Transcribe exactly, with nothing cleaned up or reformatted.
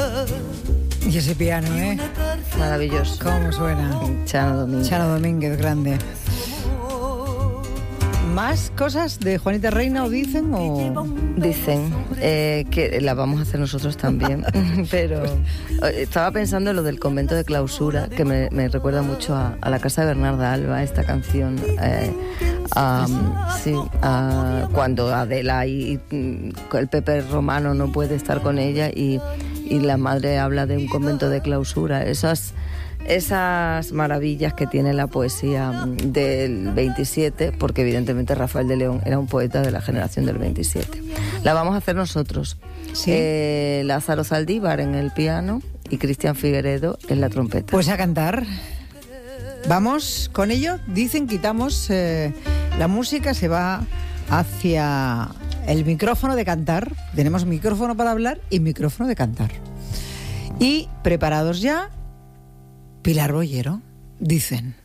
Y ese piano, ¿eh? Maravilloso. ¿Cómo suena? Chano Domínguez. Chano Domínguez, grande. ¿Más cosas de Juanita Reina o dicen o...? Dicen eh, que la vamos a hacer nosotros también, pero estaba pensando en lo del convento de clausura, que me, me recuerda mucho a, a la casa de Bernarda Alba, esta canción, eh, a, sí, a, cuando Adela y, y el Pepe Romano no puede estar con ella y, y la madre habla de un convento de clausura. Esas... Esas maravillas que tiene la poesía del veintisiete, porque evidentemente Rafael de León era un poeta de la generación del veintisiete. La vamos a hacer nosotros. ¿Sí? Eh, Lázaro Zaldívar en el piano y Cristian Figueredo en la trompeta. Pues a cantar. Vamos con ello. Dicen, quitamos eh, la música, se va hacia el micrófono de cantar. Tenemos micrófono para hablar y micrófono de cantar. Y preparados ya... Pilar Bollero, dicen.